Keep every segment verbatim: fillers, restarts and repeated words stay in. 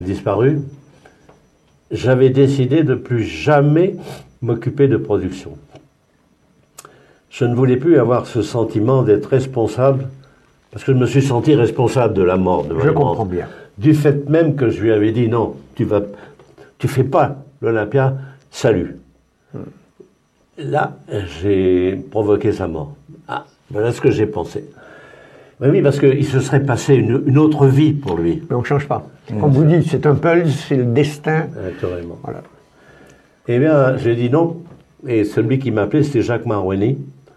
disparu, j'avais décidé de plus jamais m'occuper de production. Je ne voulais plus avoir ce sentiment d'être responsable, parce que je me suis senti responsable de la mort de Je comprends bien. Du fait même que je lui avais dit non, tu vas, tu fais pas l'Olympia, salut. Hmm. Là, j'ai provoqué sa mort. Ah, voilà ce que j'ai pensé. Mais oui, parce qu'il se serait passé une, une autre vie pour lui. Mais on ne change pas. Comme mmh. vous dites, c'est un pulse, c'est le destin. Naturellement. Voilà. Eh bien, j'ai dit non. Et celui qui m'appelait, c'était Jacques Marouani.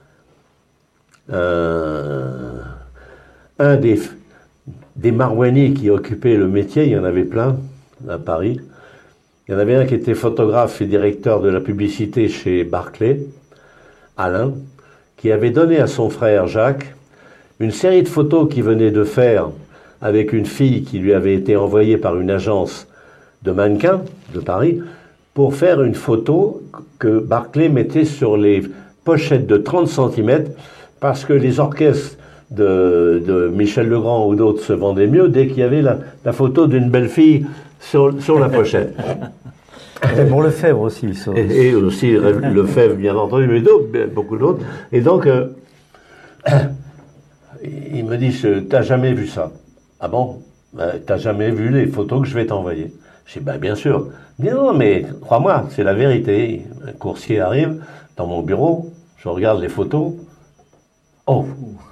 Euh, un des, des Marouani qui occupait le métier, il y en avait plein à Paris. Il y en avait un qui était photographe et directeur de la publicité chez Barclay, Alain, qui avait donné à son frère Jacques une série de photos qu'il venait de faire avec une fille qui lui avait été envoyée par une agence de mannequins de Paris pour faire une photo que Barclay mettait sur les pochettes de trente centimètres parce que les orchestres de, de Michel Legrand ou d'autres se vendaient mieux dès qu'il y avait la, la photo d'une belle fille sur, sur la pochette. Et pour Lefebvre aussi. Ça. Et, et aussi Lefebvre, bien entendu, mais d'autres, beaucoup d'autres. Et donc, euh, il me dit, t'as jamais vu ça? Ah bon? Ben, t'as jamais vu les photos que je vais t'envoyer? Je dis, ben, bien sûr. Il me dit, non, mais crois-moi, c'est la vérité. Un coursier arrive dans mon bureau, je regarde les photos. Oh!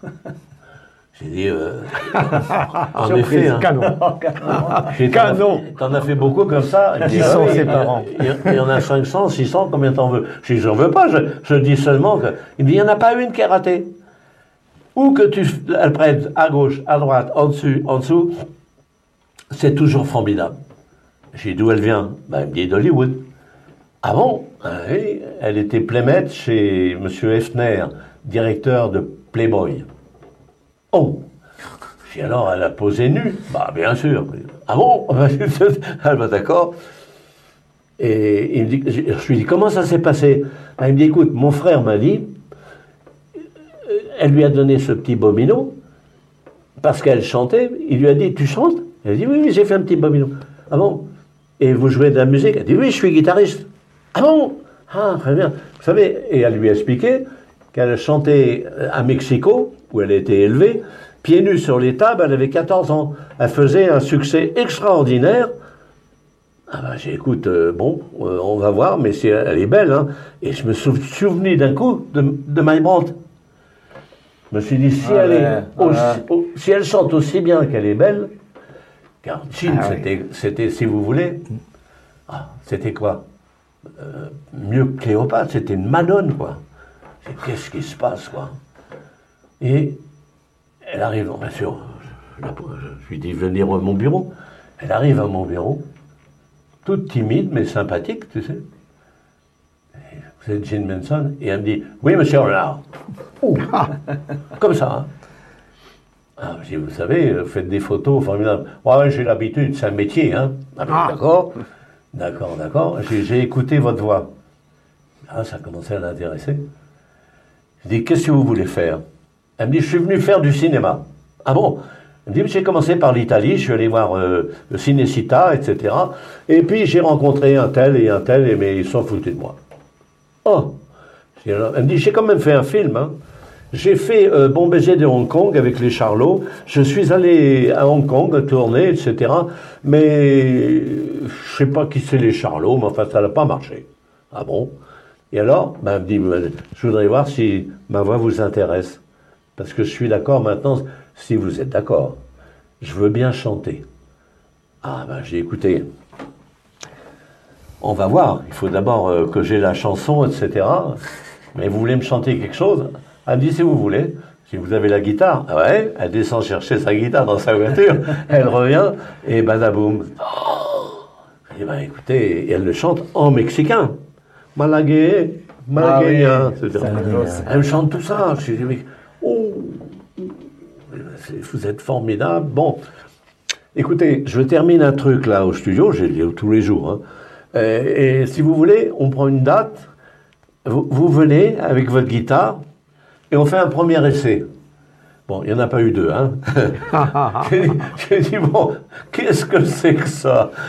J'ai dit, euh, en effet, hein. Canon. J'ai canon. T'en as fait beaucoup comme ça. Qui sont ses parents? Il y en a cinq cents, six cents, combien t'en veux? Je dis, j'en veux pas, je, je dis seulement que. Il me dit, il n'y en a pas une qui est ratée. Ou que tu elle prenne à gauche, à droite, en dessus, en dessous, c'est toujours formidable. J'ai dit, d'où elle vient? Ben, elle me dit, d'Hollywood. Ah bon? Oui, elle était playmate chez M. Hefner, directeur de Playboy. Oh! J'ai dit, alors, elle a posé nue? Bah, bien sûr. Ah bon? Ah, bah, d'accord. Et il me dit, je lui dis, comment ça s'est passé? Ben, il me dit, écoute, mon frère m'a dit, elle lui a donné ce petit bobino, parce qu'elle chantait, il lui a dit, tu chantes? Elle a dit, oui, oui, j'ai fait un petit bobino. Ah bon? Et vous jouez de la musique? Elle a dit, oui, je suis guitariste. Ah bon? Ah, très bien. Vous savez, et elle lui a expliqué qu'elle chantait à Mexico, où elle a été élevée, pieds nus sur les tables, elle avait quatorze ans. Elle faisait un succès extraordinaire. Ah ben, j'ai écoute, euh, bon, euh, on va voir, mais c'est, elle est belle, hein. Et je me suis souvenu d'un coup de, de My Brandt. Je me suis dit, si, ah, elle, est aussi, oh, si elle chante aussi bien qu'elle est belle, car Jean, ah, c'était, oui. c'était, si vous voulez, ah, c'était quoi euh, mieux que Cléopâtre, c'était une Madone, quoi. Qu'est-ce qui se passe, quoi? Et elle arrive, bien sûr, je, je lui dis venir à mon bureau. Elle arrive à mon bureau, toute timide, mais sympathique, tu sais. Vous êtes Jean Manson? Et elle me dit, oui, monsieur Renard. Oh, comme ça. Hein. Ah, je dis, vous savez, vous faites des photos formidables. Ouais, j'ai l'habitude, c'est un métier. Hein. Ah, ah. D'accord, d'accord, d'accord. J'ai, j'ai écouté votre voix. Ah, ça a commencé à l'intéresser. Je dis, qu'est-ce que vous voulez faire? Elle me dit, je suis venu faire du cinéma. Ah bon? Elle me dit, j'ai commencé par l'Italie, je suis allé voir euh, le Cinecittà, et cetera. Et puis j'ai rencontré un tel et un tel, et, mais ils sont foutus de moi. Oh! Elle me dit, j'ai quand même fait un film. Hein. J'ai fait euh, Bon baiser de Hong Kong avec les Charlots. Je suis allé à Hong Kong tourner, et cetera. Mais je ne sais pas qui c'est les Charlots, mais enfin, ça n'a pas marché. Ah bon? Et alors, ben, elle me dit, je voudrais voir si ma voix vous intéresse. Parce que je suis d'accord maintenant, si vous êtes d'accord. Je veux bien chanter. Ah ben, j'ai écouté. On va voir. Il faut d'abord euh, que j'ai la chanson, et cetera. Mais vous voulez me chanter quelque chose? Elle me dit, si vous voulez. Si vous avez la guitare. Ah ouais, elle descend chercher sa guitare dans sa voiture. Elle revient et badaboum. Oh, et ben écoutez, et elle le chante en mexicain. Malagué, malagueña. Ah oui, elle me chante tout ça. Je dis, mais, oh, vous êtes formidable. Bon, écoutez, je termine un truc là au studio, j'ai dit tous les jours. Hein. Et, et si vous voulez, on prend une date, vous, vous venez avec votre guitare et on fait un premier essai. Bon, il n'y en a pas eu deux, hein. J'ai dit, bon, qu'est-ce que c'est que ça?